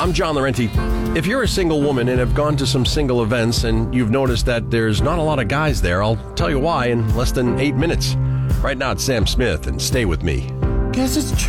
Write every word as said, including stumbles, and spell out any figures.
I'm John Laurenti. If you're a single woman and have gone to some single events and you've noticed that there's not a lot of guys there, I'll tell you why in less than eight minutes. Right now, it's Sam Smith, and stay with me. Guess it's true.